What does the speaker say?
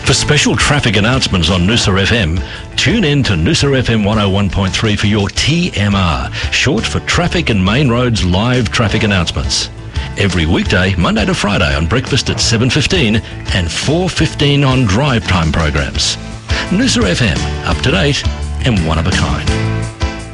For special traffic announcements on Noosa FM, tune in to Noosa FM 101.3 for your TMR, short for Traffic and Main Roads live traffic announcements. Every weekday, Monday to Friday on breakfast at 7:15 and 4:15 on drive time programs. Noosa FM, up to date and one of a kind.